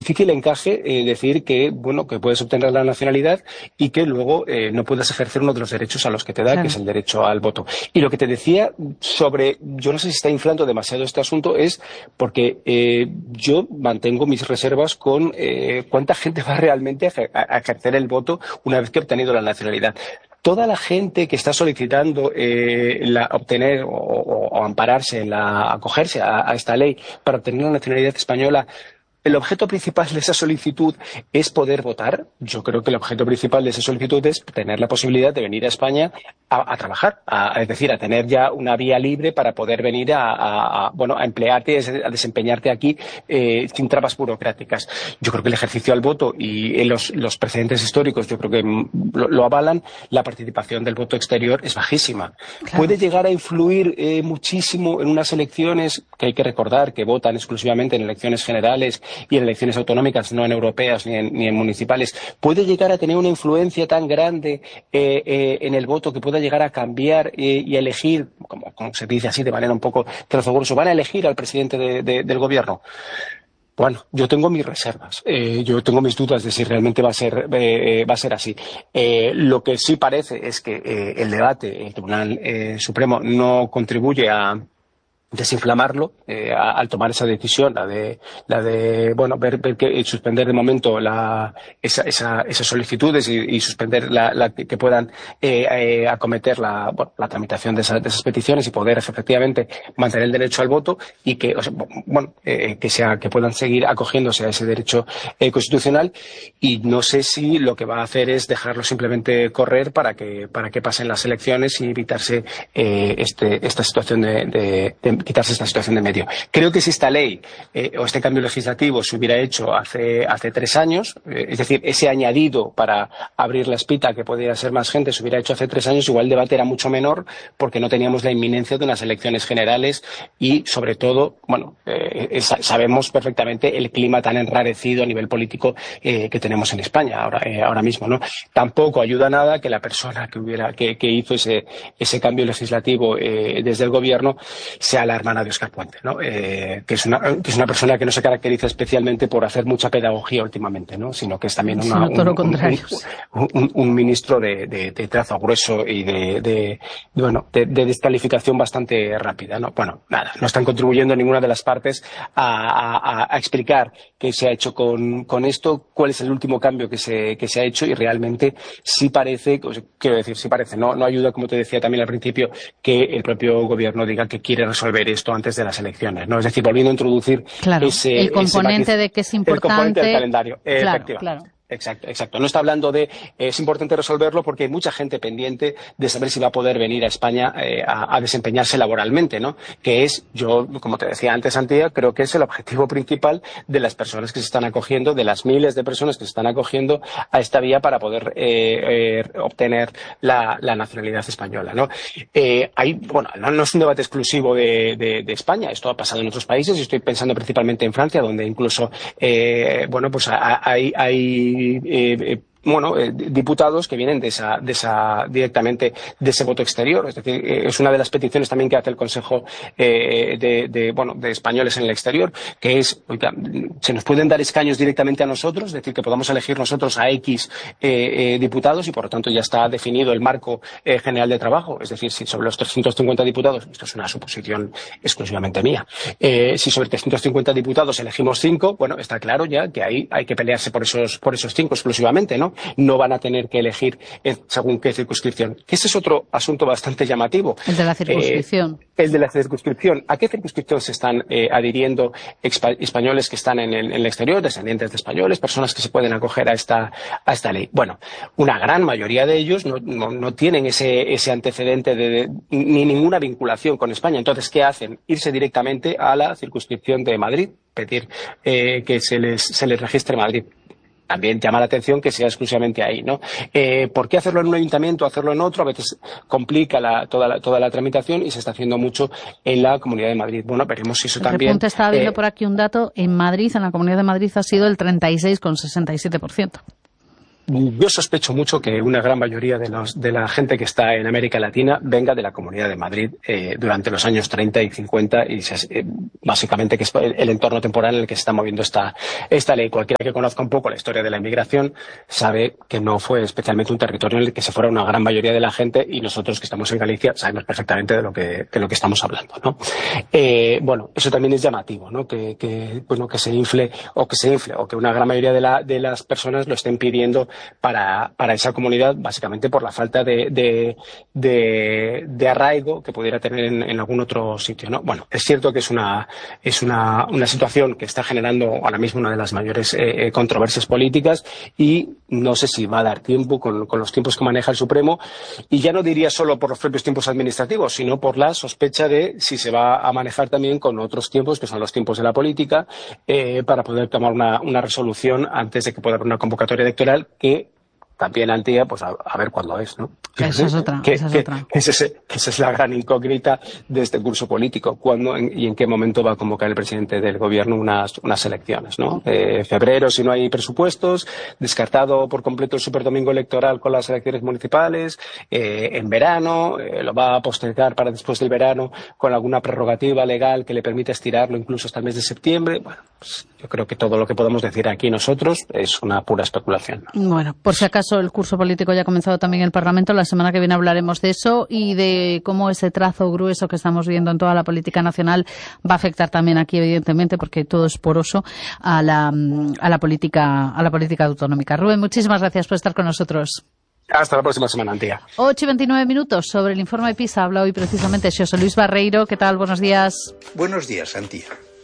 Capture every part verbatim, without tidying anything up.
difícil encaje eh, decir que, bueno, que puedes obtener la nacionalidad y que luego eh, no puedas ejercer uno de los derechos a los que te da, claro, que es el derecho al voto. Y lo que te decía sobre, yo no sé si está inflando demasiado este asunto, es porque eh, yo mantengo mis reservas con eh, cuánta gente va realmente a, a ejercer el voto una vez que ha obtenido la nacionalidad. Toda la gente que está solicitando eh, la, obtener o, o, o ampararse, en la, acogerse a, a esta ley para obtener la nacionalidad española, ¿el objeto principal de esa solicitud es poder votar? Yo creo que el objeto principal de esa solicitud es tener la posibilidad de venir a España a, a trabajar, a, es decir, a tener ya una vía libre para poder venir a, a, a bueno, a emplearte, a desempeñarte aquí eh, sin trabas burocráticas. Yo creo que el ejercicio al voto y los, los precedentes históricos, yo creo que lo, lo avalan, la participación del voto exterior es bajísima. Claro. Puede llegar a influir eh, muchísimo en unas elecciones que hay que recordar que votan exclusivamente en elecciones generales y en elecciones autonómicas, no en europeas ni en, ni en municipales. ¿Puede llegar a tener una influencia tan grande eh, eh, en el voto que pueda llegar a cambiar eh, y a elegir, como, como se dice así de manera un poco trazogroso, van a elegir al presidente de, de, del gobierno? Bueno, yo tengo mis reservas, eh, yo tengo mis dudas de si realmente va a ser, eh, va a ser así. Eh, lo que sí parece es que eh, el debate, el Tribunal eh, Supremo no contribuye a desinflamarlo eh, a, al tomar esa decisión, la de, la de bueno, ver, ver que suspender de momento la, esa, esa, esas solicitudes y, y suspender la, la que puedan eh, eh, acometer la, bueno, la tramitación de, esa, de esas peticiones y poder efectivamente mantener el derecho al voto y que, o sea, bueno, eh, que sea, que puedan seguir acogiéndose a ese derecho eh, constitucional. Y no sé si lo que va a hacer es dejarlo simplemente correr para que, para que pasen las elecciones y evitarse eh, este, esta situación de, de, de quitarse esta situación de medio. Creo que si esta ley eh, o este cambio legislativo se hubiera hecho hace, hace tres años, eh, es decir, ese añadido para abrir la espita que podía ser más gente se hubiera hecho hace tres años, igual el debate era mucho menor porque no teníamos la inminencia de unas elecciones generales y, sobre todo, bueno, eh, sabemos perfectamente el clima tan enrarecido a nivel político eh, que tenemos en España ahora, eh, ahora mismo, ¿no? Tampoco ayuda nada que la persona que hubiera que, que hizo ese, ese cambio legislativo eh, desde el gobierno sea la hermana de Óscar Puente, ¿no? Eh, que es una que es una persona que no se caracteriza especialmente por hacer mucha pedagogía últimamente, ¿no? Sino que es también una, un, un, un, un, un ministro de, de, de trazo grueso y de, de, de bueno de, de descalificación bastante rápida, ¿no? Bueno, nada, no están contribuyendo ninguna de las partes a, a, a explicar qué se ha hecho con, con esto, cuál es el último cambio que se que se ha hecho y realmente sí parece, quiero decir, sí parece, no no ayuda, como te decía también al principio, que el propio gobierno diga que quiere resolver esto antes de las elecciones, ¿no? Es decir, volviendo a introducir claro, ese el componente ese de que es importante, el componente del calendario, eh, claro, efectivamente. Claro. Exacto, exacto. No está hablando de, eh, es importante resolverlo porque hay mucha gente pendiente de saber si va a poder venir a España eh, a, a desempeñarse laboralmente, ¿no? Que es, yo, como te decía antes, Antía, creo que es el objetivo principal de las personas que se están acogiendo, de las miles de personas que se están acogiendo a esta vía para poder eh, eh, obtener la, la nacionalidad española, ¿no? Eh, hay, bueno, no, no es un debate exclusivo de, de, de España, esto ha pasado en otros países y estoy pensando principalmente en Francia, donde incluso, eh, bueno, pues hay, hay Eh, eh, bueno, eh, diputados que vienen de esa, de esa, directamente de ese voto exterior. Es decir, eh, es una de las peticiones también que hace el Consejo eh, de, de, bueno, de españoles en el exterior, que es, oiga, se nos pueden dar escaños directamente a nosotros, es decir, que podamos elegir nosotros a X eh, eh, diputados y, por lo tanto, ya está definido el marco eh, general de trabajo. Es decir, si sobre los trescientos cincuenta diputados, esto es una suposición exclusivamente mía, eh, si sobre trescientos cincuenta diputados elegimos cinco, bueno, está claro ya que ahí hay que pelearse por esos, por esos cinco exclusivamente, ¿no? No van a tener que elegir en según qué circunscripción. Que ese es otro asunto bastante llamativo. El de la circunscripción. Eh, el de la circunscripción. ¿A qué circunscripción se están eh, adhiriendo españoles que están en el, en el exterior, descendientes de españoles, personas que se pueden acoger a esta, a esta ley? Bueno, una gran mayoría de ellos no, no, no tienen ese, ese antecedente de, de, ni ninguna vinculación con España. Entonces, ¿qué hacen? Irse directamente a la circunscripción de Madrid, pedir eh, que se les, se les registre Madrid. También llama la atención que sea exclusivamente ahí, ¿no? Eh, ¿Por qué hacerlo en un ayuntamiento, hacerlo en otro? A veces complica la, toda, la, toda la tramitación y se está haciendo mucho en la Comunidad de Madrid. Bueno, veremos si eso el también... Repunte estaba viendo eh, por aquí un dato. En Madrid, en la Comunidad de Madrid, ha sido el treinta y seis coma sesenta y siete por ciento. yo sospecho mucho que una gran mayoría de, los, de la gente que está en América Latina venga de la Comunidad de Madrid eh, durante los años treinta y cincuenta y se, eh, básicamente que es el, el entorno temporal en el que se está moviendo esta, esta ley. Cualquiera que conozca un poco la historia de la inmigración sabe que no fue especialmente un territorio en el que se fuera una gran mayoría de la gente, y nosotros que estamos en Galicia sabemos perfectamente de lo que, de lo que estamos hablando, ¿no? Eh, bueno, eso también es llamativo, ¿no? Que, que, bueno, que se infle o que se infle o que una gran mayoría de, la, de las personas lo estén pidiendo para, para esa comunidad, básicamente por la falta de, de, de, de arraigo que pudiera tener en, en algún otro sitio, ¿no? Bueno, es cierto que es una, es una, una situación que está generando ahora mismo una de las mayores eh, controversias políticas, y no sé si va a dar tiempo con, con los tiempos que maneja el Supremo, y ya no diría solo por los propios tiempos administrativos, sino por la sospecha de si se va a manejar también con otros tiempos, que son los tiempos de la política, eh, para poder tomar una, una resolución antes de que pueda haber una convocatoria electoral que también al día, pues a, a ver cuándo es, ¿no? Esa es otra, que, esa es que, otra. Que esa, es, que esa es la gran incógnita de este curso político. ¿Cuándo en, y en qué momento va a convocar el presidente del gobierno unas, unas elecciones, ¿no? Eh, febrero, si no hay presupuestos, descartado por completo el superdomingo electoral con las elecciones municipales, eh, en verano, eh, lo va a postergar para después del verano con alguna prerrogativa legal que le permita estirarlo incluso hasta el mes de septiembre. Bueno, pues yo creo que todo lo que podemos decir aquí nosotros es una pura especulación, ¿no? Bueno, por si acaso el curso político ya ha comenzado también en el Parlamento. La semana que viene hablaremos de eso y de cómo ese trazo grueso que estamos viendo en toda la política nacional va a afectar también aquí, evidentemente, porque todo es poroso, a la, a la política, a la política autonómica. Rubén, muchísimas gracias por estar con nosotros. Hasta la próxima semana, Antía. ocho y veintinueve minutos. Sobre el informe PISA habla hoy precisamente José Luis Barreiro. ¿Qué tal? Buenos días. Buenos días, Antía.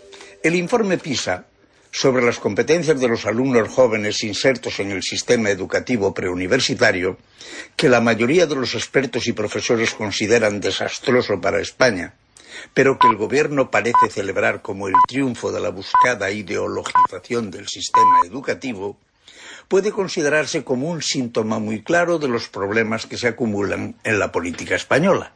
El informe PISA sobre las competencias de los alumnos jóvenes insertos en el sistema educativo preuniversitario, que la mayoría de los expertos y profesores consideran desastroso para España, pero que el Gobierno parece celebrar como el triunfo de la buscada ideologización del sistema educativo, puede considerarse como un síntoma muy claro de los problemas que se acumulan en la política española,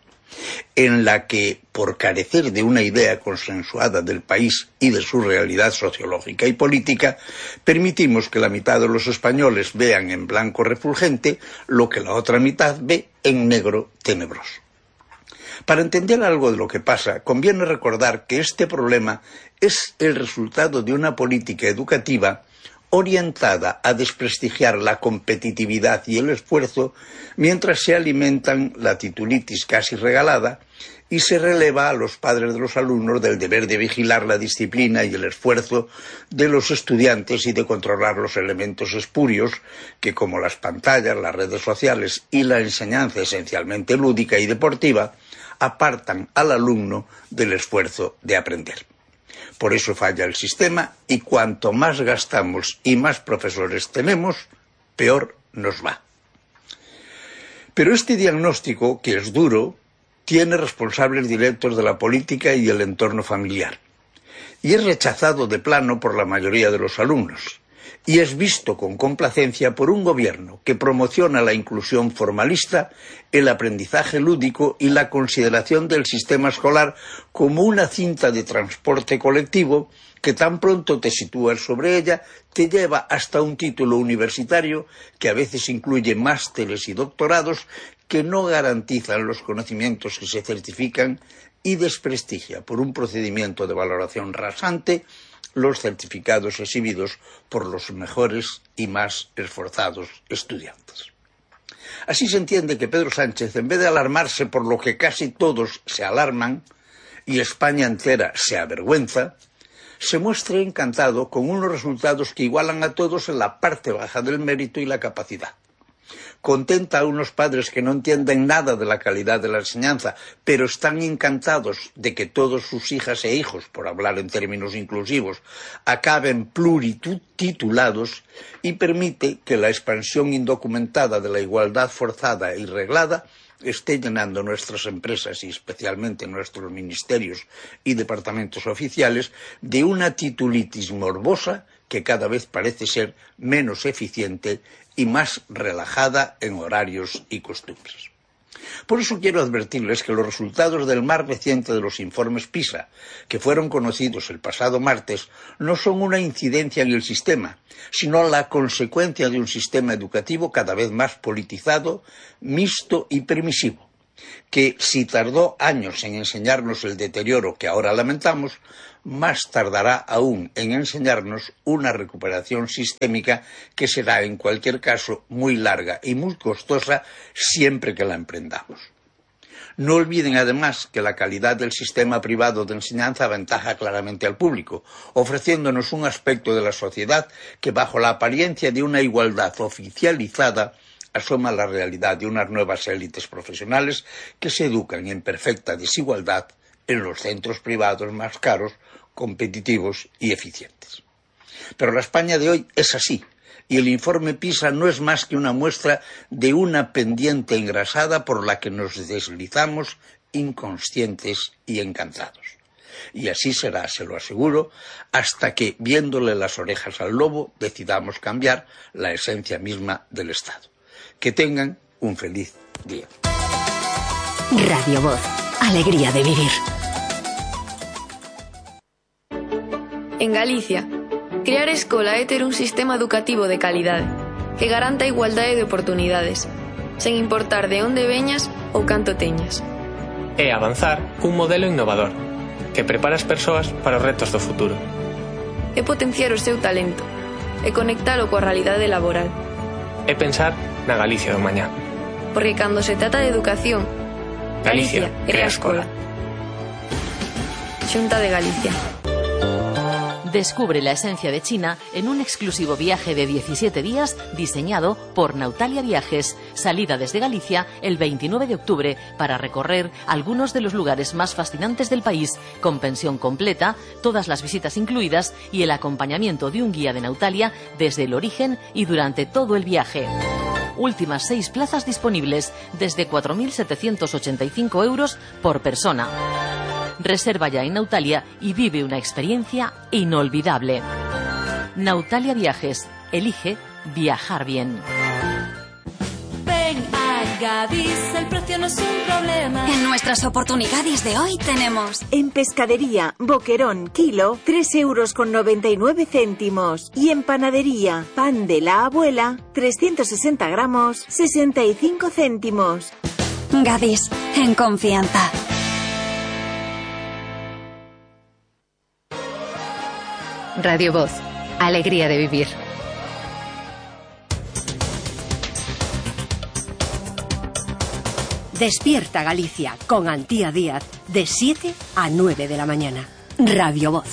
en la que, por carecer de una idea consensuada del país y de su realidad sociológica y política, permitimos que la mitad de los españoles vean en blanco refulgente lo que la otra mitad ve en negro tenebroso. Para entender algo de lo que pasa, conviene recordar que este problema es el resultado de una política educativa orientada a desprestigiar la competitividad y el esfuerzo, mientras se alimentan la titulitis casi regalada y se releva a los padres de los alumnos del deber de vigilar la disciplina y el esfuerzo de los estudiantes y de controlar los elementos espurios que, como las pantallas, las redes sociales y la enseñanza esencialmente lúdica y deportiva, apartan al alumno del esfuerzo de aprender. Por eso falla el sistema, y cuanto más gastamos y más profesores tenemos, peor nos va. Pero este diagnóstico, que es duro, tiene responsables directos de la política y el entorno familiar, y es rechazado de plano por la mayoría de los alumnos, y es visto con complacencia por un gobierno que promociona la inclusión formalista, el aprendizaje lúdico y la consideración del sistema escolar como una cinta de transporte colectivo que tan pronto te sitúas sobre ella te lleva hasta un título universitario que a veces incluye másteres y doctorados que no garantizan los conocimientos que se certifican y desprestigia por un procedimiento de valoración rasante los certificados exhibidos por los mejores y más esforzados estudiantes. Así se entiende que Pedro Sánchez, en vez de alarmarse por lo que casi todos se alarman y España entera se avergüenza, se muestre encantado con unos resultados que igualan a todos en la parte baja del mérito y la capacidad. Contenta a unos padres que no entienden nada de la calidad de la enseñanza, pero están encantados de que todos sus hijas e hijos, por hablar en términos inclusivos, acaben plurititulados, y permite que la expansión indocumentada de la igualdad forzada y reglada esté llenando nuestras empresas y especialmente nuestros ministerios y departamentos oficiales de una titulitis morbosa que cada vez parece ser menos eficiente y más relajada en horarios y costumbres. Por eso quiero advertirles que los resultados del más reciente de los informes PISA, que fueron conocidos el pasado martes, no son una incidencia en el sistema, sino la consecuencia de un sistema educativo cada vez más politizado, mixto y permisivo, que si tardó años en enseñarnos el deterioro que ahora lamentamos, más tardará aún en enseñarnos una recuperación sistémica que será, en cualquier caso, muy larga y muy costosa siempre que la emprendamos. No olviden, además, que la calidad del sistema privado de enseñanza aventaja claramente al público, ofreciéndonos un aspecto de la sociedad que, bajo la apariencia de una igualdad oficializada, asoma la realidad de unas nuevas élites profesionales que se educan en perfecta desigualdad en los centros privados más caros, competitivos y eficientes. Pero la España de hoy es así, y el informe PISA no es más que una muestra de una pendiente engrasada por la que nos deslizamos inconscientes y encantados. Y así será, se lo aseguro, hasta que, viéndole las orejas al lobo, decidamos cambiar la esencia misma del Estado. Que tengan un feliz día. Radio Voz, alegría de vivir. En Galicia, crear escola é ter un sistema educativo de calidade que garanta a igualdade de oportunidades, sen importar de onde veñas ou canto teñas. É avanzar cun modelo innovador que prepara as persoas para os retos do futuro. É potenciar o seu talento e conectalo coa realidade laboral. É pensar na Galicia do mañá. Porque cando se trata de educación, Galicia, Galicia crea escola. Xunta de Galicia. Descubre la esencia de China en un exclusivo viaje de diecisiete días diseñado por Nautalia Viajes. Salida desde Galicia el veintinueve de octubre para recorrer algunos de los lugares más fascinantes del país, con pensión completa, todas las visitas incluidas y el acompañamiento de un guía de Nautalia desde el origen y durante todo el viaje. Últimas seis plazas disponibles desde cuatro mil setecientos ochenta y cinco euros por persona. Reserva ya en Nautalia y vive una experiencia inolvidable. Nautalia Viajes. Elige viajar bien. Ven a Gadis, el precio no es un problema. En nuestras oportunidades de hoy tenemos... En pescadería, boquerón, kilo, tres euros con noventa y nueve céntimos. Y en panadería, pan de la abuela, trescientos sesenta gramos, sesenta y cinco céntimos. Gadis, en confianza. Radio Voz, alegría de vivir. Despierta Galicia con Antía Díaz de siete a nueve de la mañana. Radio Voz.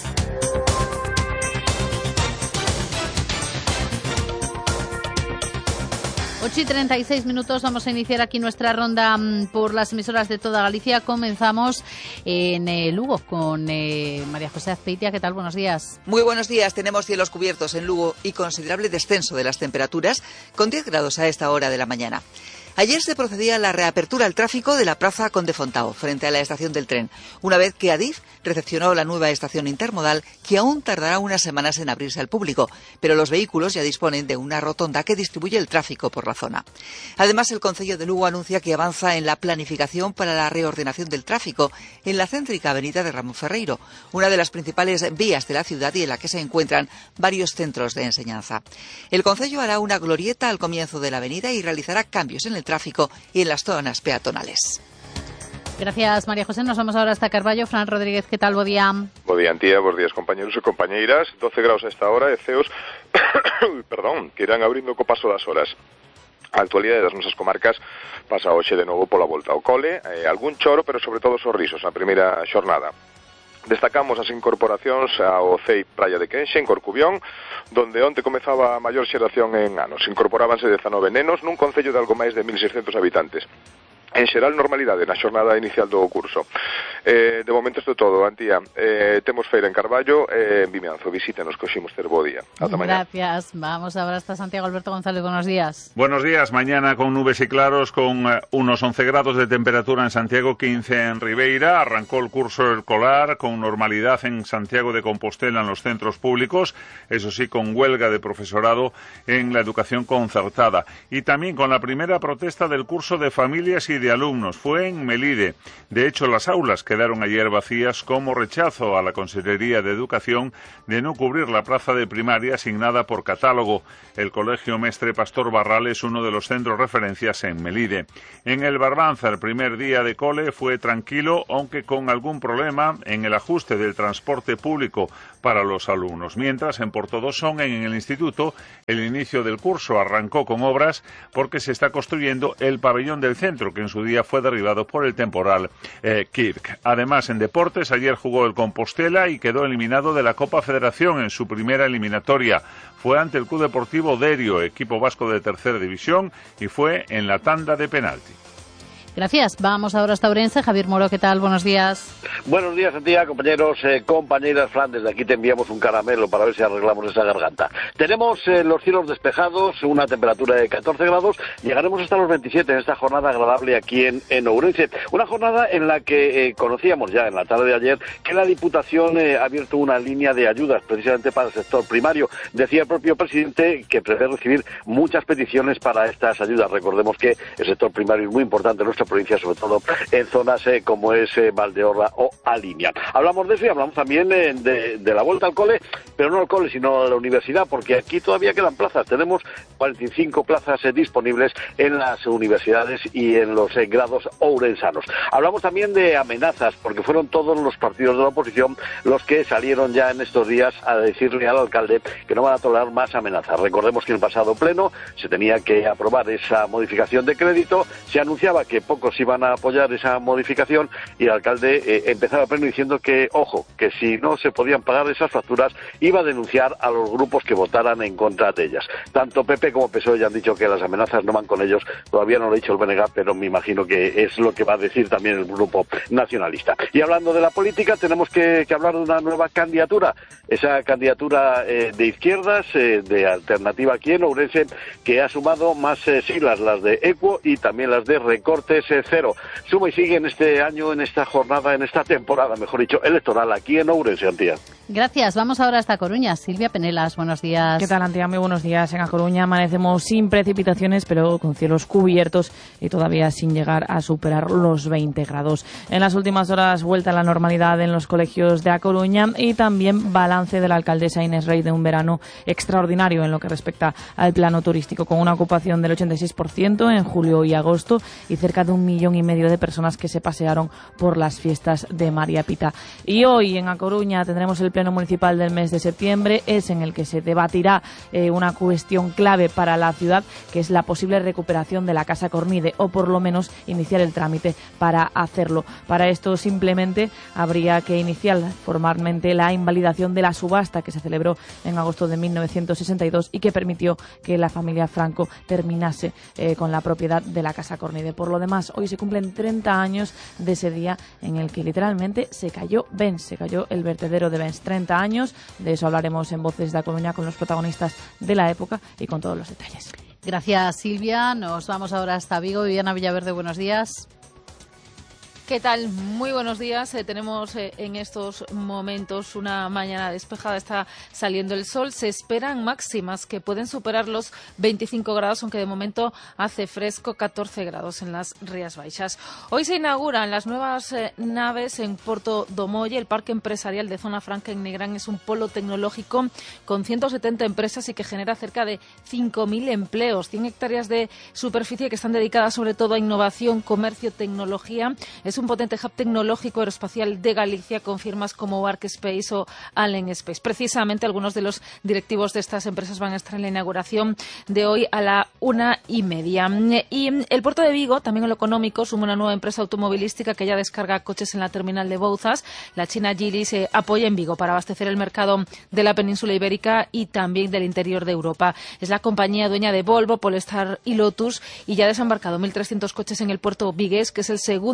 ocho y treinta y seis minutos, vamos a iniciar aquí nuestra ronda por las emisoras de toda Galicia. Comenzamos en eh, Lugo con eh, María José Azpeitia. ¿Qué tal? Buenos días. Muy buenos días. Tenemos cielos cubiertos en Lugo y considerable descenso de las temperaturas, con diez grados a esta hora de la mañana. Ayer se procedía a la reapertura al tráfico de la Plaza Conde Fontao, frente a la estación del tren, una vez que Adif recepcionó la nueva estación intermodal, que aún tardará unas semanas en abrirse al público, pero los vehículos ya disponen de una rotonda que distribuye el tráfico por la zona. Además, el Concello de Lugo anuncia que avanza en la planificación para la reordenación del tráfico en la céntrica avenida de Ramón Ferreiro, una de las principales vías de la ciudad y en la que se encuentran varios centros de enseñanza. El Concello hará una glorieta al comienzo de la avenida y realizará cambios en el tráfico y en las zonas peatonales. Gracias, María José. Nos vamos ahora hasta Carballo. Fran Rodríguez, ¿qué tal? Bo día. Bo día, Antía. Bos días, compañeros e compañeiras. doce graus a esta hora e ceos perdón, que irán abrindo co paso das horas. A actualidade das nosas comarcas pasa hoxe de novo pola volta ao cole, eh, algún choro, pero sobre todo sorrisos na primeira xornada. Destacamos as incorporacións ao C E I Praia de Quenxe, en Corcubión, donde onte comezaba a maior xeración en anos. Incorporábanse dezanove nenos nun concello de algo máis de mil seiscentos habitantes. En xeral, normalidade na xornada inicial do curso. Eh, de momento isto todo, Antía. Eh, temos feira en Carballo e eh, en Vimianzo. Visítenos, que hoximos ter bo día. Ata mañana. Gracias. Vamos ahora hasta Santiago. Alberto González, buenos días. Buenos días. Mañana con nubes y claros, con eh, unos once grados de temperatura en Santiago, quince en Ribeira. Arrancó el curso escolar con normalidad en Santiago de Compostela en los centros públicos, eso sí, con huelga de profesorado en la educación concertada. Y también con la primera protesta del curso de familias y de alumnos. Fue en Melide. De hecho, las aulas quedaron ayer vacías como rechazo a la Consejería de Educación de no cubrir la plaza de primaria asignada por catálogo. El Colegio Mestre Pastor Barral es uno de los centros referencias en Melide. En el Barbanza, el primer día de cole fue tranquilo, aunque con algún problema en el ajuste del transporte público para los alumnos. Mientras, en Portodosón, en el instituto, el inicio del curso arrancó con obras porque se está construyendo el pabellón del centro, que en su día fue derribado por el temporal eh, Kirk. Además, en deportes, ayer jugó el Compostela y quedó eliminado de la Copa Federación en su primera eliminatoria. Fue ante el Club Deportivo Derio, equipo vasco de tercera división, y fue en la tanda de penalti. Gracias. Vamos ahora hasta Ourense. Javier Moro, ¿qué tal? Buenos días. Buenos días, Antía, compañeros, eh, compañeras. Fran, desde aquí te enviamos un caramelo para ver si arreglamos esa garganta. Tenemos eh, los cielos despejados, una temperatura de catorce grados. Llegaremos hasta los veintisiete en esta jornada agradable aquí en, en Ourense. Una jornada en la que eh, conocíamos ya en la tarde de ayer que la Diputación eh, ha abierto una línea de ayudas precisamente para el sector primario. Decía el propio presidente que prevé recibir muchas peticiones para estas ayudas. Recordemos que el sector primario es muy importante en nuestra provincia, sobre todo en zonas eh, como es eh, Valdeorra o Aliña. Hablamos de eso y hablamos también eh, de, de la vuelta al cole, pero no al cole, sino a la universidad, porque aquí todavía quedan plazas. Tenemos cuarenta y cinco plazas eh, disponibles en las universidades y en los eh, grados ourensanos. Hablamos también de amenazas, porque fueron todos los partidos de la oposición los que salieron ya en estos días a decirle al alcalde que no van a tolerar más amenazas. Recordemos que en el pasado pleno se tenía que aprobar esa modificación de crédito, se anunciaba que pocos iban a apoyar esa modificación y el alcalde eh, empezaba el pleno diciendo que, ojo, que si no se podían pagar esas facturas iba a denunciar a los grupos que votaran en contra de ellas. Tanto P P como P S O E ya han dicho que las amenazas no van con ellos, todavía no lo ha dicho el B N G, pero me imagino que es lo que va a decir también el grupo nacionalista. Y hablando de la política, tenemos que, que hablar de una nueva candidatura, esa candidatura eh, de izquierdas, eh, de alternativa aquí en Ourense, que ha sumado más eh, siglas, las de Equo y también las de Recortes eh, Cero. Suma y sigue en este año, en esta jornada, en esta temporada, mejor dicho, electoral aquí en Ourense, Antía. Gracias. Vamos ahora hasta Coruña. Silvia Penelas, buenos días. ¿Qué tal, Antía? Muy buenos días. En A Coruña amanecemos sin precipitaciones, pero con cielos cubiertos y todavía sin llegar a superar los veinte grados. En las últimas horas, vuelta a la normalidad en los colegios de A Coruña y también balance de la alcaldesa Inés Rey de un verano extraordinario en lo que respecta al plano turístico, con una ocupación del ochenta y seis por ciento en julio y agosto y cerca de un millón y medio de personas que se pasearon por las fiestas de María Pita. Y hoy en A Coruña tendremos el pleno municipal del mes de septiembre, es en el que se debatirá eh, una cuestión clave para la ciudad, que es la posible recuperación de la Casa Cornide, o por lo menos iniciar el trámite para hacerlo. Para esto simplemente habría que iniciar formalmente la invalidación de la subasta que se celebró en agosto de mil novecientos sesenta y dos y que permitió que la familia Franco terminase eh, con la propiedad de la Casa Cornide. Por lo demás, hoy se cumplen treinta años de ese día en el que literalmente se cayó Benz, se cayó el vertedero de Benz. treinta años, de eso hablaremos en Voces de A Coruña con los protagonistas de la época y con todos los detalles. Gracias, Silvia. Nos vamos ahora hasta Vigo. Viviana Villaverde, buenos días. ¿Qué tal? Muy buenos días. Eh, tenemos eh, en estos momentos una mañana despejada, está saliendo el sol. Se esperan máximas que pueden superar los veinticinco grados, aunque de momento hace fresco, catorce grados en las Rías Baixas. Hoy se inauguran las nuevas eh, naves en Porto do Molle. El parque empresarial de Zona Franca en Negrán es un polo tecnológico con ciento setenta empresas y que genera cerca de cinco mil empleos. cien hectáreas de superficie que están dedicadas sobre todo a innovación, comercio, tecnología. Es Es un potente hub tecnológico aeroespacial de Galicia con firmas como Arkspace o Allen Space. Precisamente algunos de los directivos de estas empresas van a estar en la inauguración de hoy a la una y media. Y el puerto de Vigo, también en lo económico, suma una nueva empresa automovilística que ya descarga coches en la terminal de Bouzas. La china Geely se apoya en Vigo para abastecer el mercado de la península ibérica y también del interior de Europa. Es la compañía dueña de Volvo, Polestar y Lotus y ya ha desembarcado mil trescientos coches en el puerto vigués, que es el segundo de España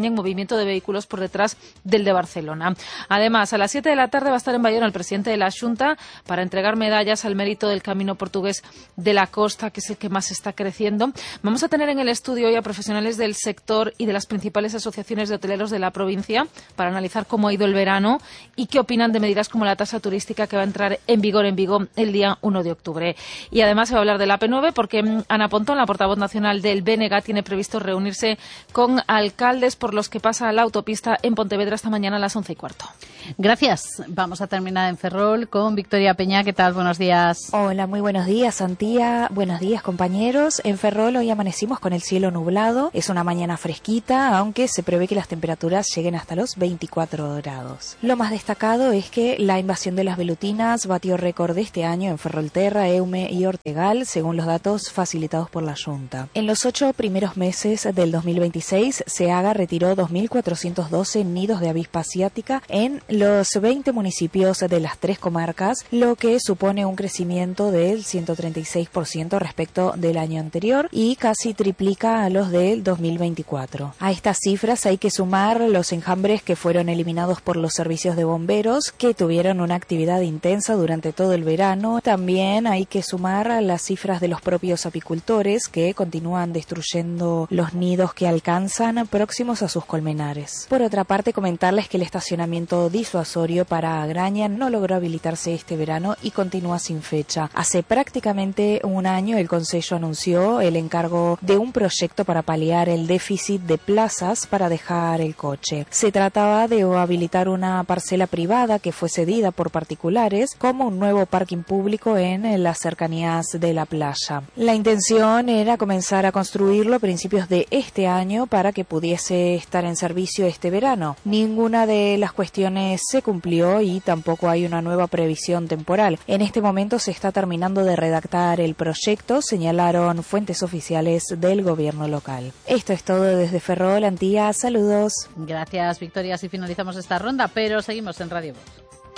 acompañen movimiento de vehículos por detrás del de Barcelona. Además, a las siete de la tarde va a estar en Bayona el presidente de la Xunta para entregar medallas al mérito del camino portugués de la costa, que es el que más está creciendo. Vamos a tener en el estudio hoy a profesionales del sector y de las principales asociaciones de hoteleros de la provincia para analizar cómo ha ido el verano y qué opinan de medidas como la tasa turística que va a entrar en vigor en Vigo el día uno de octubre. Y además se va a hablar de la A P nueve porque Ana Pontón, la portavoz nacional del B N G, tiene previsto reunirse con alcaldes por los que pasa la autopista en Pontevedra esta mañana a las once y cuarto. Gracias. Vamos a terminar en Ferrol con Victoria Peña. ¿Qué tal? Buenos días. Hola, muy buenos días, Antía. Buenos días, compañeros. En Ferrol hoy amanecimos con el cielo nublado. Es una mañana fresquita, aunque se prevé que las temperaturas lleguen hasta los veinticuatro grados. Lo más destacado es que la invasión de las velutinas batió récord este año en Ferrolterra, Eume y Ortegal, según los datos facilitados por la Xunta. En los ocho primeros meses del dos mil veintiséis, SEAGA retiró dos mil cuatrocientos doce nidos de avispa asiática en los veinte municipios de las tres comarcas, lo que supone un crecimiento del ciento treinta y seis por ciento respecto del año anterior y casi triplica a los del dos mil veinticuatro. A estas cifras hay que sumar los enjambres que fueron eliminados por los servicios de bomberos, que tuvieron una actividad intensa durante todo el verano. También hay que sumar las cifras de los propios apicultores, que continúan destruyendo los nidos que alcanzan próximos a sus colmenares. Por otra parte, comentarles que el estacionamiento disuasorio para Agraña no logró habilitarse este verano y continúa sin fecha. Hace prácticamente un año el Concello anunció el encargo de un proyecto para paliar el déficit de plazas para dejar el coche. Se trataba de habilitar una parcela privada que fue cedida por particulares como un nuevo parking público en las cercanías de la playa. La intención era comenzar a construirlo a principios de este año para que pudiese estar en servicio este verano. Ninguna de las cuestiones se cumplió y tampoco hay una nueva previsión temporal. En este momento se está terminando de redactar el proyecto, señalaron fuentes oficiales del gobierno local. Esto es todo desde Ferrol, Antía. Saludos. Gracias, Victoria. Así finalizamos esta ronda, pero seguimos en Radio Voz.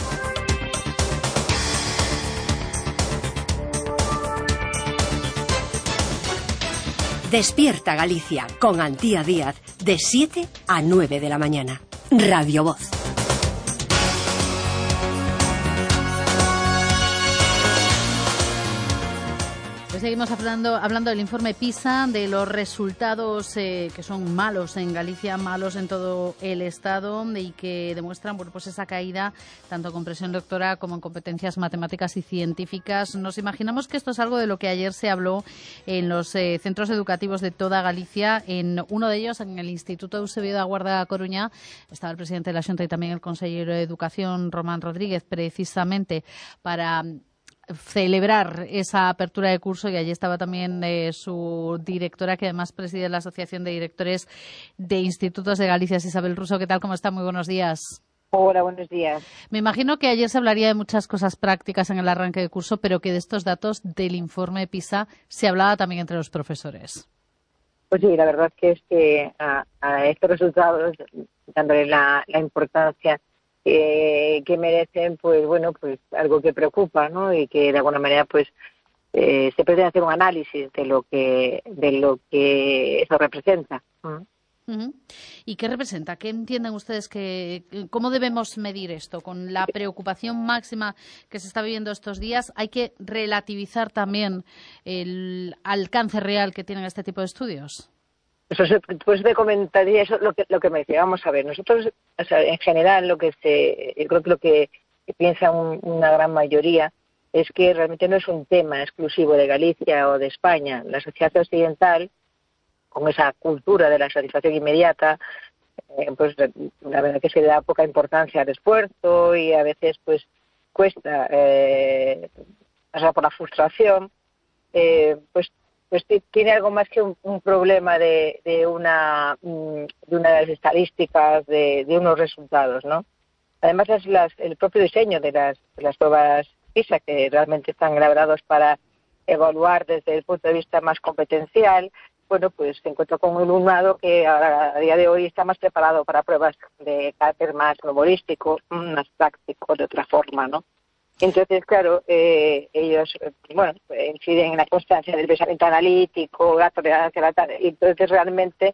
Despierta Galicia con Antía Díaz de siete a nueve de la mañana. Radio Voz. Pues seguimos hablando, hablando del informe PISA, de los resultados eh, que son malos en Galicia, malos en todo el Estado y que demuestran bueno, pues esa caída tanto en comprensión lectora como en competencias matemáticas y científicas. Nos imaginamos que esto es algo de lo que ayer se habló en los eh, centros educativos de toda Galicia. En uno de ellos, en el Instituto Eusebio da Guarda Coruña, estaba el presidente de la Xunta y también el consejero de Educación, Román Rodríguez, precisamente para celebrar esa apertura de curso, y allí estaba también eh, su directora, que además preside la Asociación de Directores de Institutos de Galicia, Isabel Russo. ¿Qué tal? ¿Cómo está? Muy buenos días. Hola, buenos días. Me imagino que ayer se hablaría de muchas cosas prácticas en el arranque de curso, pero que de estos datos del informe PISA se hablaba también entre los profesores. Pues sí, la verdad que es que a, a estos resultados, dándole la, la importancia Eh, que merecen, pues bueno, pues algo que preocupa, ¿no? Y que de alguna manera, pues eh, se pretende hacer un análisis de lo que de lo que eso representa. ¿Mm? Uh-huh. ¿Y qué representa? ¿Qué entienden ustedes que cómo debemos medir esto? Con la preocupación máxima que se está viviendo estos días, hay que relativizar también el alcance real que tienen este tipo de estudios. Eso, pues te comentaría eso lo que lo que me decía. Vamos a ver, nosotros, o sea, en general, lo que se, yo creo que lo que piensa un, una gran mayoría es que realmente no es un tema exclusivo de Galicia o de España. La sociedad occidental, con esa cultura de la satisfacción inmediata, eh, pues la verdad que se le da poca importancia al esfuerzo y a veces pues cuesta, eh, o sea, por la frustración, eh, pues pues tiene algo más que un, un problema de, de una de unas estadísticas, de, de unos resultados, ¿no? Además, las, las, el propio diseño de las, de las pruebas PISA, que realmente están elaborados para evaluar desde el punto de vista más competencial, bueno, pues se encuentra con un alumnado que ahora, a día de hoy está más preparado para pruebas de carácter más memorístico, más práctico, de otra forma, ¿no? Entonces, claro, eh, ellos, bueno, inciden en la constancia del pensamiento analítico, la tolerancia a la tarea, y entonces realmente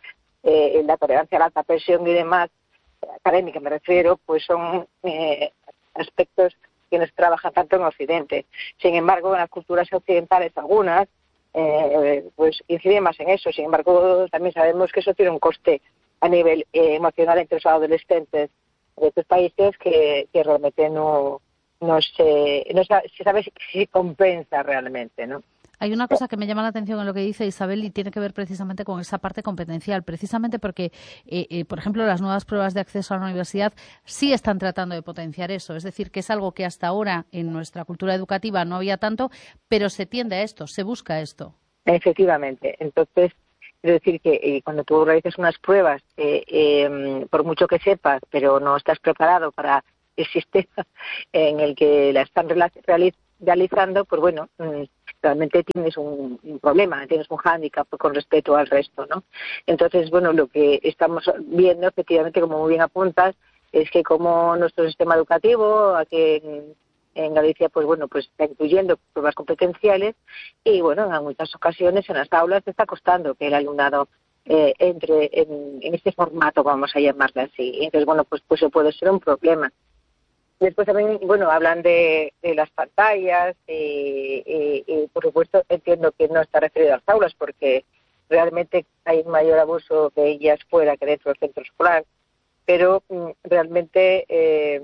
eh, la tolerancia a la alta presión y demás, académica me refiero, pues son eh, aspectos que no se trabajan tanto en Occidente. Sin embargo, en las culturas occidentales, algunas, eh, pues inciden más en eso. Sin embargo, también sabemos que eso tiene un coste a nivel eh, emocional entre los adolescentes de estos países que, que realmente no, no, se, no se sabe si, si compensa realmente, ¿no? Hay una cosa que me llama la atención en lo que dice Isabel y tiene que ver precisamente con esa parte competencial, precisamente porque, eh, eh, por ejemplo, las nuevas pruebas de acceso a la universidad sí están tratando de potenciar eso. Es decir, que es algo que hasta ahora en nuestra cultura educativa no había tanto, pero se tiende a esto, se busca esto. Efectivamente. Entonces, quiero decir que eh, cuando tú realizas unas pruebas, eh, eh, por mucho que sepas, pero no estás preparado para el sistema en el que la están realiz- realizando, pues bueno, mmm, realmente tienes un, un problema, tienes un hándicap con respecto al resto, ¿no? Entonces, bueno, lo que estamos viendo, efectivamente, como muy bien apuntas, es que como nuestro sistema educativo, aquí en, en Galicia, pues bueno, pues está incluyendo pruebas competenciales y, bueno, en muchas ocasiones en las aulas está costando que el alumnado eh, entre en, en este formato, vamos a llamarle así. Entonces, bueno, pues, pues eso puede ser un problema. Después también, bueno, hablan de, de las pantallas y, y, y, por supuesto, entiendo que no está referido a las aulas porque realmente hay un mayor abuso de ellas fuera que dentro del centro escolar, pero mm, realmente eh,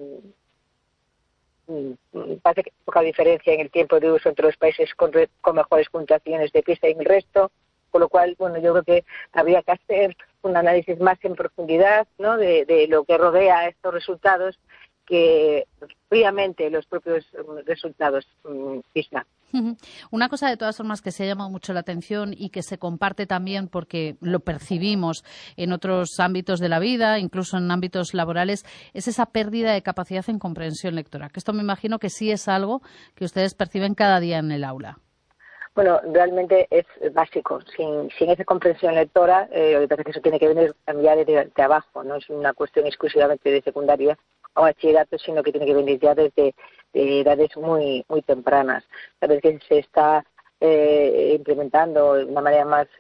mm, parece que hay poca diferencia en el tiempo de uso entre los países con, re, con mejores puntuaciones de PISA y el resto, con lo cual, bueno, yo creo que habría que hacer un análisis más en profundidad, ¿no?, de, de lo que rodea a estos resultados, que fríamente los propios resultados PISA. Una cosa de todas formas que se ha llamado mucho la atención y que se comparte también porque lo percibimos en otros ámbitos de la vida, incluso en ámbitos laborales, es esa pérdida de capacidad en comprensión lectora, que esto me imagino que sí es algo que ustedes perciben cada día en el aula. Bueno, realmente es básico. Sin, sin esa comprensión lectora, eh, lo que pasa es que eso tiene que venir ya desde de abajo, no es una cuestión exclusivamente de secundaria o bachillerato, sino que tiene que venir ya desde de edades muy muy tempranas. Sabes que se está eh, implementando de una manera más,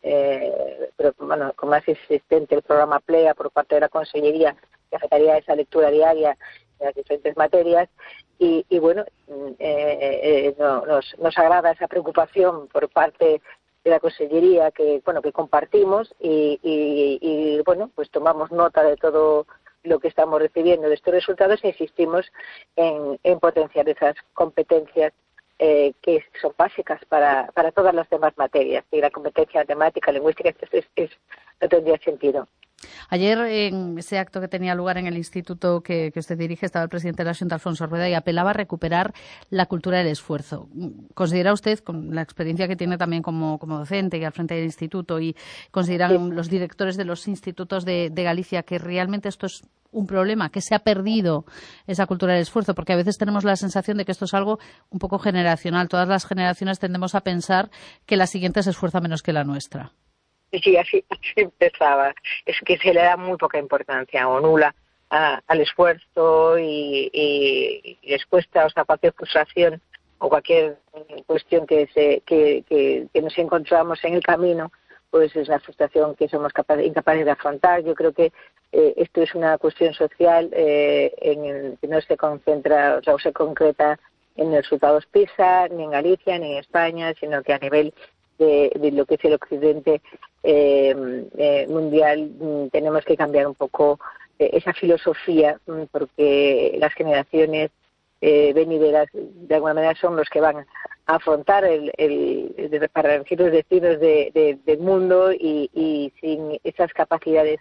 eh, pero bueno, con más insistente el programa PLEA por parte de la Consellería, que afectaría esa lectura diaria en las diferentes materias. Y, y bueno, eh, eh, no, nos, nos agrada esa preocupación por parte de la Consellería que bueno que compartimos y, y, y bueno pues tomamos nota de todo lo que estamos recibiendo de estos resultados e insistimos en, en potenciar esas competencias eh, que son básicas para, para todas las demás materias. Y la competencia matemática, lingüística, es, es, es, no tendría sentido. Ayer, en ese acto que tenía lugar en el instituto que, que usted dirige, estaba el presidente de la Xunta, Alfonso Rueda, y apelaba a recuperar la cultura del esfuerzo. ¿Considera usted, con la experiencia que tiene también como, como docente y al frente del instituto, y consideran sí. los directores de los institutos de, de Galicia, que realmente esto es un problema, que se ha perdido esa cultura del esfuerzo? Porque a veces tenemos la sensación de que esto es algo un poco generacional. Todas las generaciones tendemos a pensar que la siguiente se esfuerza menos que la nuestra. Sí, así, así empezaba. Es que se le da muy poca importancia o nula a, al esfuerzo y, y, y les cuesta, o sea, cualquier frustración o cualquier cuestión que, se, que, que, que nos encontramos en el camino, pues es una frustración que somos capaces, incapaces de afrontar. Yo creo que eh, esto es una cuestión social eh, en el que no se concentra, o sea, o se concreta en los resultados PISA, ni en Galicia, ni en España, sino que a nivel de, de lo que es el occidente eh, eh, mundial mm, tenemos que cambiar un poco eh, esa filosofía, mm, porque las generaciones eh, venideras de alguna manera son los que van a afrontar el, el, el para decir los destinos de, de, del mundo y, y sin esas capacidades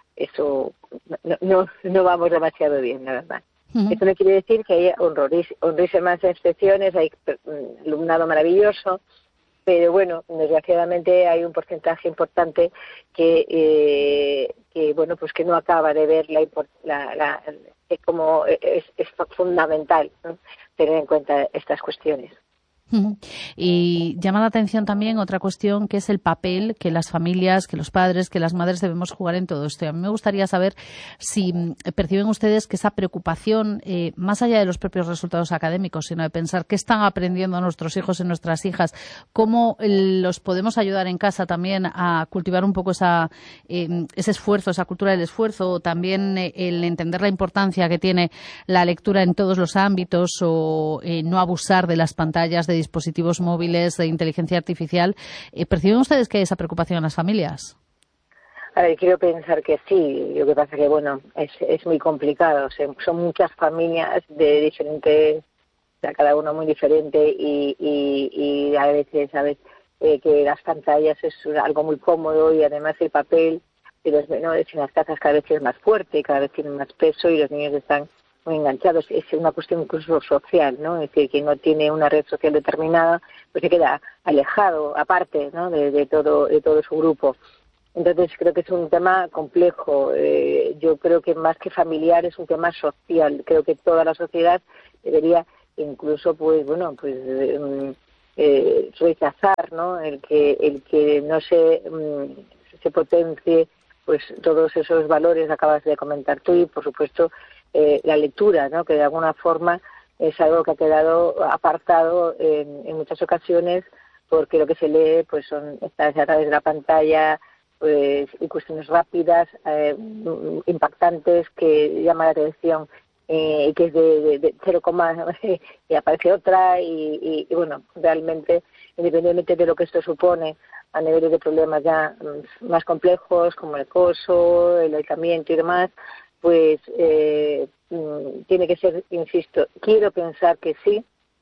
eso no, no, no vamos demasiado bien, la verdad. Uh-huh. Esto no quiere decir que haya honrísimas excepciones, hay alumnado maravilloso, pero bueno, desgraciadamente hay un porcentaje importante que, eh, que bueno, pues que no acaba de ver la, la, la es como es, es fundamental, ¿no?, tener en cuenta estas cuestiones. Y llama la atención también otra cuestión, que es el papel que las familias, que los padres, que las madres debemos jugar en todo esto. Y a mí me gustaría saber si perciben ustedes que esa preocupación, eh, más allá de los propios resultados académicos, sino de pensar qué están aprendiendo nuestros hijos y nuestras hijas, cómo los podemos ayudar en casa también a cultivar un poco esa, eh, ese esfuerzo, esa cultura del esfuerzo, también eh, el entender la importancia que tiene la lectura en todos los ámbitos, o eh, no abusar de las pantallas, de dispositivos móviles, de inteligencia artificial. Eh, ¿Perciben ustedes que hay esa preocupación en las familias? A ver, quiero pensar que sí. Lo que pasa que, bueno, es, es muy complicado. O sea, son muchas familias de diferentes, o sea, cada uno muy diferente, y, y, y a veces, ¿sabes? Eh, que las pantallas es algo muy cómodo, y además el papel de los menores en las casas cada vez es más fuerte, cada vez tiene más peso, y los niños están muy enganchados. Es una cuestión incluso social, ¿no? Es decir, que no tiene una red social determinada, pues se queda alejado, aparte, ¿no? de, de todo de todo su grupo. Entonces creo que es un tema complejo. Eh, yo creo que más que familiar es un tema social. Creo que toda la sociedad debería incluso, pues bueno, pues eh, eh, rechazar, ¿no? El que el que no se mm, se potencie, pues todos esos valores que acabas de comentar tú, y por supuesto Eh, la lectura, ¿no? Que de alguna forma es algo que ha quedado apartado en, en muchas ocasiones, porque lo que se lee pues son estas a través de la pantalla, pues, y cuestiones rápidas, eh, impactantes, que llaman la atención, eh, y que es de, de, de cero coma y aparece otra, y, y, y bueno, realmente, independientemente de lo que esto supone a niveles de problemas ya más complejos, como el acoso, el aislamiento y demás, pues eh, tiene que ser, insisto, quiero pensar que sí,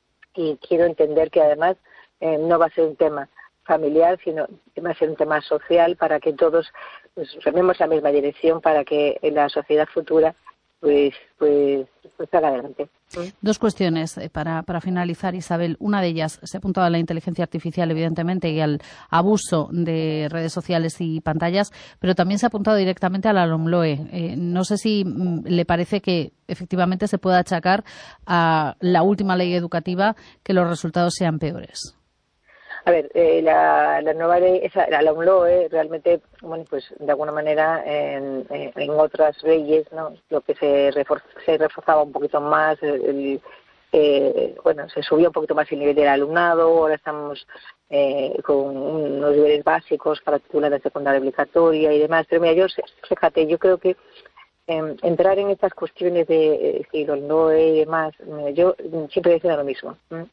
y quiero entender que además eh, no va a ser un tema familiar, sino que va a ser un tema social, para que todos pues, rememos la misma dirección, para que la sociedad futura pues pues pues salga adelante. Dos cuestiones para, para finalizar, Isabel. Una de ellas se ha apuntado a la inteligencia artificial, evidentemente, y al abuso de redes sociales y pantallas, pero también se ha apuntado directamente a la LOMLOE. Eh, no sé si mm, le parece que efectivamente se pueda achacar a la última ley educativa que los resultados sean peores. A ver, eh, la, la nueva ley, esa, la LOMLOE, realmente, bueno, pues de alguna manera en, en otras leyes, ¿no? Lo que se, refor, se reforzaba un poquito más, el, el, eh, bueno, se subía un poquito más el nivel del alumnado. Ahora estamos eh, con unos niveles básicos para titular de secundaria obligatoria y demás. Pero mira, yo, fíjate, yo creo que eh, entrar en estas cuestiones de eh, si LOMLOE y demás, mira, yo siempre decía lo mismo, ¿eh?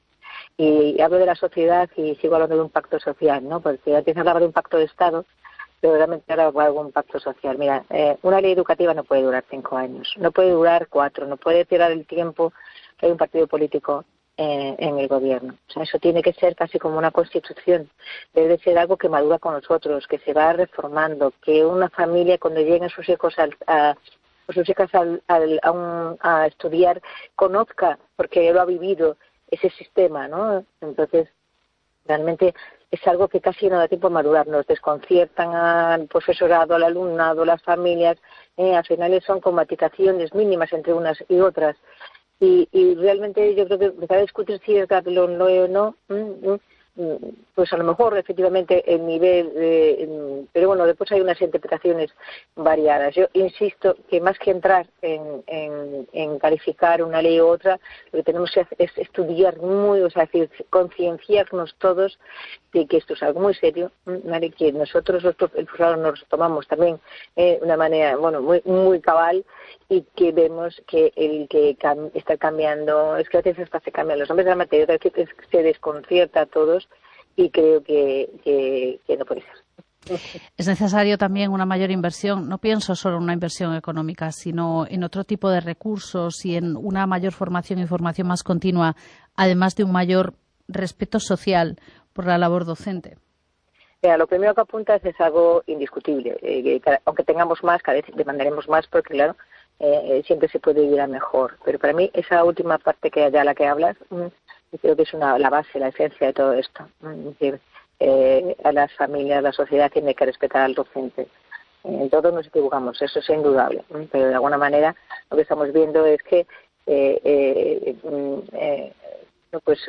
Y hablo de la sociedad y sigo hablando de un pacto social, ¿no? Porque antes hablaba de un pacto de Estado, pero realmente ahora hago un pacto social. Mira, eh, una ley educativa no puede durar cinco años, no puede durar cuatro, no puede tirar el tiempo que hay un partido político eh, en el gobierno. O sea, eso tiene que ser casi como una constitución. Debe ser algo que madura con nosotros, que se va reformando, que una familia, cuando lleguen sus hijos al, a sus hijas al, al, a, un, a estudiar, conozca, porque lo ha vivido, ese sistema, ¿no? Entonces, realmente es algo que casi no da tiempo a madurar. Nos desconciertan al profesorado, al alumnado, las familias. Eh, al final son combatizaciones mínimas entre unas y otras. Y, y realmente yo creo que empezar a discutir si es LOMLOE o no, mm, mm, pues a lo mejor efectivamente el nivel, eh, pero bueno, después hay unas interpretaciones variadas. Yo insisto que más que entrar en, en, en calificar una ley u otra, lo que tenemos que hacer es estudiar muy, o sea, concienciarnos todos de que esto es algo muy serio, ¿vale? Que nosotros los el profesor nos tomamos también de eh, una manera, bueno, muy muy cabal, y que vemos que el que cam está cambiando, es que a veces hasta se cambian los nombres de la materia, es que se desconcierta a todos, y creo que, que, que no puede ser. Es necesario también una mayor inversión. No pienso solo en una inversión económica, sino en otro tipo de recursos y en una mayor formación y formación más continua, además de un mayor respeto social por la labor docente. Mira, lo primero que apuntas es algo indiscutible. Eh, que, aunque tengamos más, cada vez demandaremos más, porque claro, eh, siempre se puede ir a mejor. Pero para mí esa última parte que de la que hablas, mmm, creo que es una, la base, la esencia de todo esto. Es decir, eh, a las familias, la sociedad tiene que respetar al docente. Eh, todos nos equivocamos, eso es indudable. Pero de alguna manera lo que estamos viendo es que eh, eh, eh, pues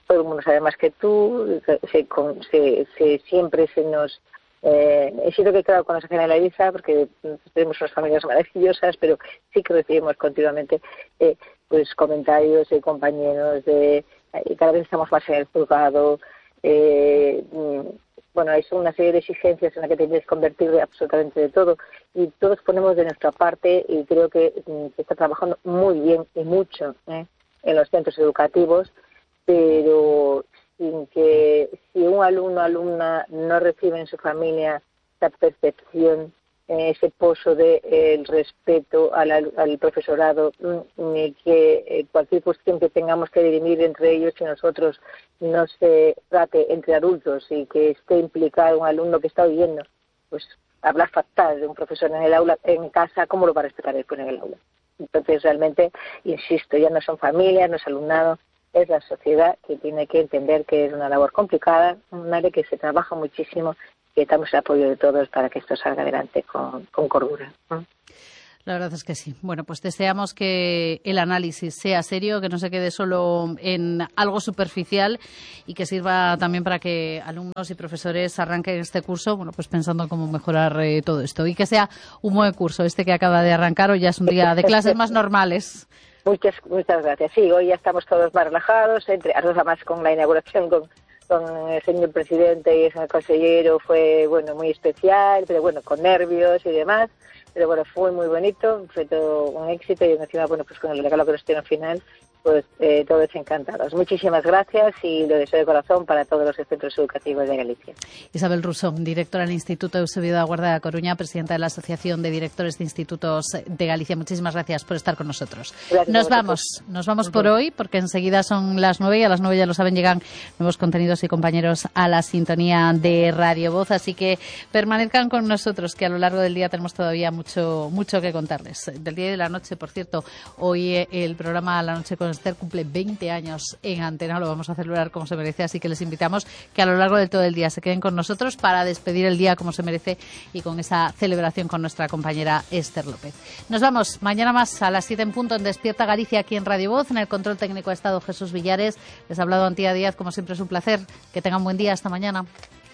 todo el mundo sabe más que tú, se, se, se, siempre se nos... Eh, es cierto que claro, cuando se generaliza, porque tenemos unas familias maravillosas, pero sí que recibimos continuamente eh, pues comentarios de compañeros, de eh, cada vez estamos más en el juzgado, eh, bueno, hay una serie de exigencias en las que te tienes que convertir de absolutamente de todo, y todos ponemos de nuestra parte, y creo que mm, se está trabajando muy bien y mucho ¿eh? en los centros educativos, pero sin que si un alumno o alumna no recibe en su familia esa percepción, eh, ese pozo de eh, el respeto al, al profesorado, ni que eh, cualquier cuestión que tengamos que dirimir entre ellos y nosotros no se trate entre adultos y que esté implicado un alumno que está oyendo, pues hablar fatal de un profesor en el aula, en casa, ¿cómo lo va a respetar después en el aula? Entonces realmente, insisto, ya no son familias, no es alumnado, es la sociedad que tiene que entender que es una labor complicada, un área que se trabaja muchísimo, y estamos el apoyo de todos para que esto salga adelante con, con cordura. La verdad es que sí. Bueno, pues deseamos que el análisis sea serio, que no se quede solo en algo superficial y que sirva también para que alumnos y profesores arranquen este curso, bueno, pues pensando cómo mejorar eh, todo esto, y que sea un buen curso este que acaba de arrancar, o ya es un día de clases más normales. Muchas, muchas gracias. Sí, hoy ya estamos todos más relajados, entre además con la inauguración con, con el señor presidente y el señor consejero fue, bueno, muy especial, pero bueno, con nervios y demás, pero bueno, fue muy bonito, fue todo un éxito, y encima, bueno, pues con el regalo que nos tiene al final, pues eh, todos encantados. Muchísimas gracias y lo deseo de corazón para todos los centros educativos de Galicia. Isabel Russo, directora del Instituto Eusebio da Guarda de Coruña, presidenta de la Asociación de Directores de Institutos de Galicia. Muchísimas gracias por estar con nosotros. Gracias nos vamos, nos vamos por hoy, porque enseguida son las nueve y a las nueve, ya lo saben, llegan nuevos contenidos y compañeros a la sintonía de Radio Voz, así que permanezcan con nosotros, que a lo largo del día tenemos todavía mucho, mucho que contarles. Del día y de la noche, por cierto, hoy el programa La Noche con Esther cumple veinte años en antena, lo vamos a celebrar como se merece, así que les invitamos que a lo largo de todo el día se queden con nosotros para despedir el día como se merece y con esa celebración con nuestra compañera Esther López. Nos vamos mañana más a las siete en punto en Despierta Galicia, aquí en Radio Voz. En el control técnico ha estado Jesús Villares. Les ha hablado Antía Díaz, como siempre es un placer. Que tengan buen día, hasta mañana.